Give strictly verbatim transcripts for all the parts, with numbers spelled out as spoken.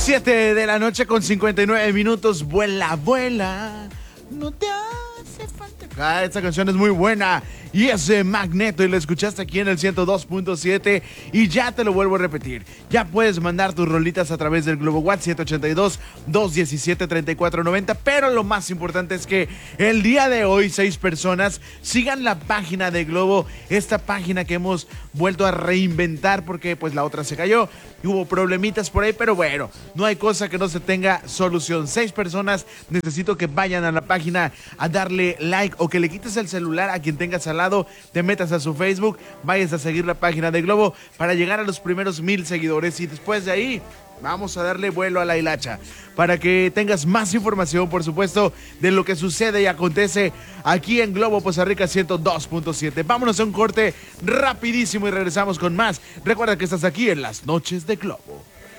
siete de la noche con cincuenta y nueve minutos. Vuela, vuela. No te hace falta. Ah, esta canción es muy buena. Y es de Magneto y lo escuchaste aquí en el ciento dos punto siete. Y ya te lo vuelvo a repetir. Ya puedes mandar tus rolitas a través del Globo WhatsApp siete ocho dos, dos uno siete, tres cuatro nueve cero. Pero lo más importante es que el día de hoy seis personas sigan la página de Globo. Esta página que hemos vuelto a reinventar porque pues la otra se cayó. Y hubo problemitas por ahí, pero bueno, no hay cosa que no se tenga solución. Seis personas, necesito que vayan a la página a darle like o que le quites el celular a quien tengas al lado, te metas a su Facebook, vayas a seguir la página de Globo para llegar a los primeros mil seguidores y después de ahí vamos a darle vuelo a la hilacha para que tengas más información, por supuesto, de lo que sucede y acontece aquí en Globo Poza Rica ciento dos punto siete. Vámonos a un corte rapidísimo y regresamos con más. Recuerda que estás aquí en las noches de Globo.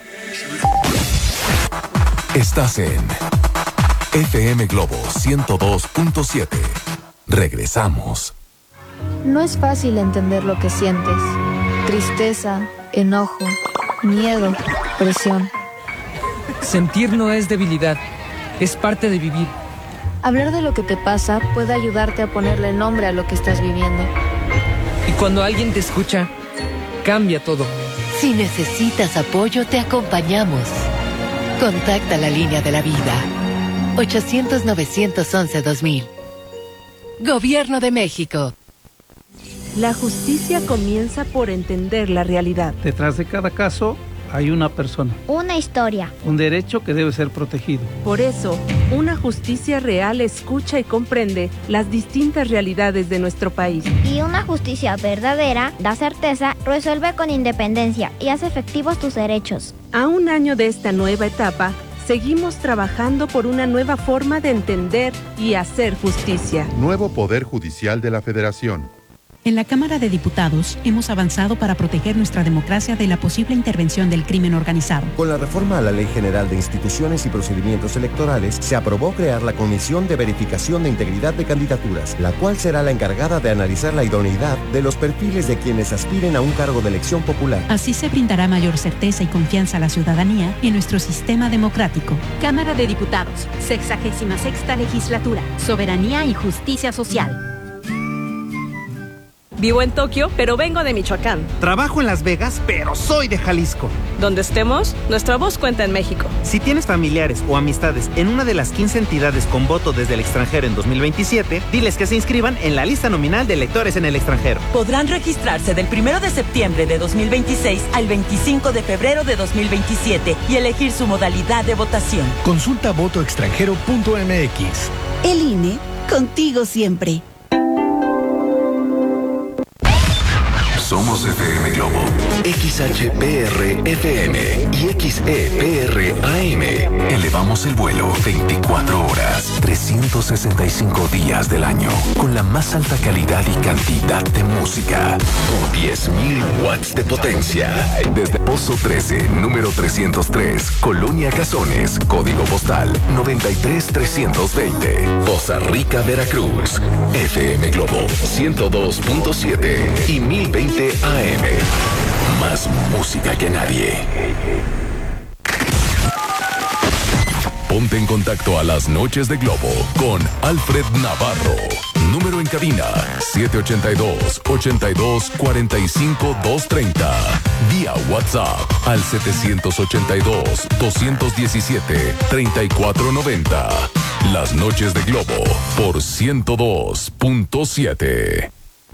Estás en F M Globo ciento dos punto siete. Regresamos. No es fácil entender lo que sientes. Tristeza, enojo, miedo, presión. Sentir no es debilidad, es parte de vivir. Hablar de lo que te pasa puede ayudarte a ponerle nombre a lo que estás viviendo. Y cuando alguien te escucha, cambia todo. Si necesitas apoyo, te acompañamos. Contacta la línea de la vida. ochocientos, novecientos once, dos mil. Gobierno de México. La justicia comienza por entender la realidad. Detrás de cada caso hay una persona. Una historia. Un derecho que debe ser protegido. Por eso, una justicia real escucha y comprende las distintas realidades de nuestro país. Y una justicia verdadera da certeza, resuelve con independencia y hace efectivos tus derechos. A un año de esta nueva etapa, seguimos trabajando por una nueva forma de entender y hacer justicia. Nuevo Poder Judicial de la Federación. En la Cámara de Diputados hemos avanzado para proteger nuestra democracia de la posible intervención del crimen organizado. Con la reforma a la Ley General de Instituciones y Procedimientos Electorales, se aprobó crear la Comisión de Verificación de Integridad de Candidaturas, la cual será la encargada de analizar la idoneidad de los perfiles de quienes aspiren a un cargo de elección popular. Así se brindará mayor certeza y confianza a la ciudadanía en nuestro sistema democrático. Cámara de Diputados, sexagésima sexta legislatura, soberanía y justicia social. Vivo en Tokio, pero vengo de Michoacán. Trabajo en Las Vegas, pero soy de Jalisco. Donde estemos, nuestra voz cuenta en México. Si tienes familiares o amistades en una de las quince entidades con voto desde el extranjero en dos mil veintisiete, diles que se inscriban en la lista nominal de electores en el extranjero. Podrán registrarse del primero de septiembre de dos mil veintiséis al veinticinco de febrero de dos mil veintisiete y elegir su modalidad de votación. Consulta voto extranjero punto m x. El I N E, contigo siempre. Somos F M Globo, X H P R F M y X E P R A M. Elevamos el vuelo veinticuatro horas, trescientos sesenta y cinco días del año, con la más alta calidad y cantidad de música, con diez mil watts de potencia. Desde Pozo trece, número trescientos tres, Colonia Cazones, código postal noventa y tres trescientos veinte, Poza Rica, Veracruz. F M Globo ciento dos punto siete y mil veinte A M. Más música que nadie. Ponte en contacto a las noches de Globo con Alfred Navarro. Número en cabina siete ocho dos, ocho dos, cuatro cinco, dos tres cero. Vía WhatsApp al siete ocho dos, dos uno siete, tres cuatro nueve cero. Las noches de Globo por ciento dos punto siete.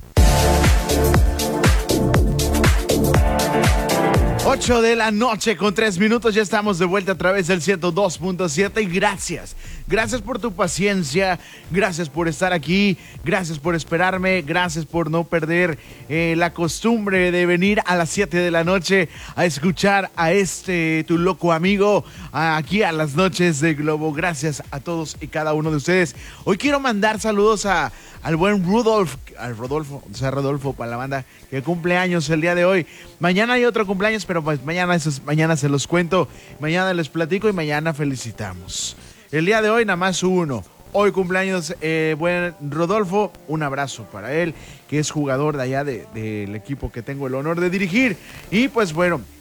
ocho de la noche con tres minutos, ya estamos de vuelta a través del ciento dos punto siete y gracias, gracias por tu paciencia, gracias por estar aquí, gracias por esperarme, gracias por no perder eh, la costumbre de venir a las siete de la noche a escuchar a este tu loco amigo aquí a las noches de Globo. Gracias a todos y cada uno de ustedes. Hoy quiero mandar saludos a, al buen Rudolf, al Rodolfo, o sea Rodolfo para la banda que cumple años el día de hoy. Mañana hay otro cumpleaños, pero pues mañana, esos, mañana se los cuento, mañana les platico y mañana felicitamos. El día de hoy nada más uno. Hoy cumpleaños eh, buen Rodolfo, un abrazo para él, que es jugador de allá de, del equipo que tengo el honor de dirigir. Y pues bueno,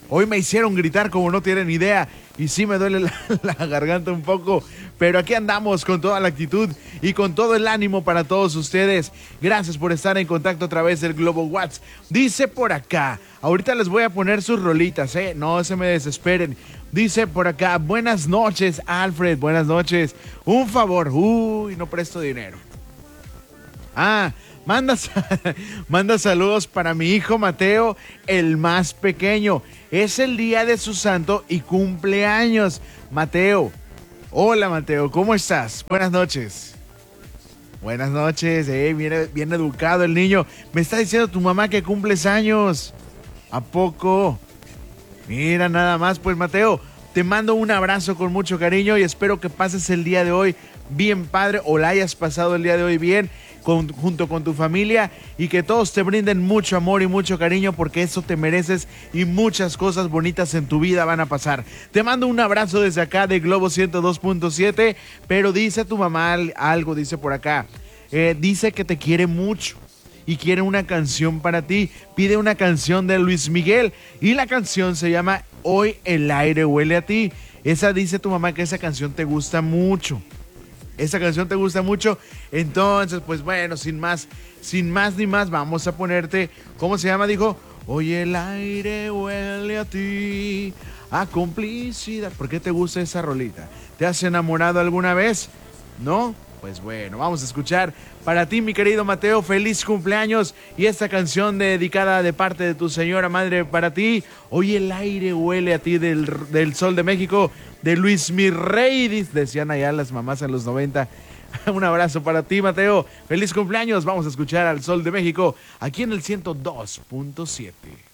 Hoy me hicieron gritar como no tienen idea y sí me duele la, la garganta un poco, pero aquí andamos con toda la actitud y con todo el ánimo para todos ustedes. Gracias por estar en contacto a través del Globo WhatsApp. Dice por acá, ahorita les voy a poner sus rolitas, ¿eh? No se me desesperen. Dice por acá, buenas noches, Alfred, buenas noches. Un favor, uy, no presto dinero. Ah, manda, manda saludos para mi hijo Mateo, el más pequeño. Es el día de su santo y cumpleaños. Mateo, hola Mateo, ¿cómo estás? Buenas noches. Buenas noches, eh, bien, bien educado el niño. Me está diciendo tu mamá que cumples años. ¿A poco? Mira nada más, pues Mateo, te mando un abrazo con mucho cariño y espero que pases el día de hoy bien padre o la hayas pasado el día de hoy bien con, junto con tu familia y que todos te brinden mucho amor y mucho cariño porque eso te mereces y muchas cosas bonitas en tu vida van a pasar. Te mando un abrazo desde acá de Globo ciento dos punto siete, pero dice tu mamá algo, dice por acá, eh, dice que te quiere mucho y quiere una canción para ti, pide una canción de Luis Miguel y la canción se llama Hoy el aire huele a ti. Esa dice tu mamá que esa canción te gusta mucho. Esa canción te gusta mucho. Entonces, pues bueno, sin más, sin más ni más, vamos a ponerte, ¿cómo se llama? Dijo, hoy el aire huele a ti, a complicidad. ¿Por qué te gusta esa rolita? ¿Te has enamorado alguna vez? ¿No? Pues bueno, vamos a escuchar para ti, mi querido Mateo, feliz cumpleaños y esta canción dedicada de parte de tu señora madre para ti. Hoy el aire huele a ti del, del Sol de México, de Luis Mirrey, decían allá las mamás en los noventa. Un abrazo para ti, Mateo. Feliz cumpleaños. Vamos a escuchar al Sol de México aquí en el ciento dos punto siete.